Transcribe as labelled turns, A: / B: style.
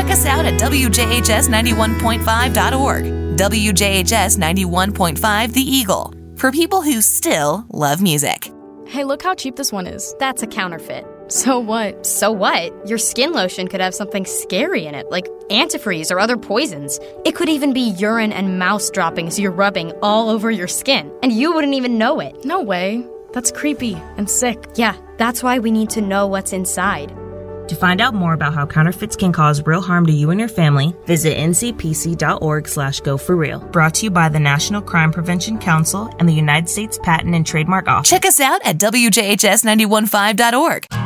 A: Check us out at WJHS91.5.org. WJHS 91.5 The Eagle. For people who still love music.
B: Hey, look how cheap this one is.
C: That's a counterfeit.
B: So what?
C: So what? Your skin lotion could have something scary in it, like antifreeze or other poisons. It could even be urine and mouse droppings you're rubbing all over your skin, and you wouldn't even know it.
B: No way. That's creepy and sick.
C: Yeah, that's why we need to know what's inside.
D: To find out more about how counterfeits can cause real harm to you and your family, visit ncpc.org/go4real. Brought to you by the National Crime Prevention Council and the United States Patent and Trademark Office.
A: Check us out at WJHS915.org.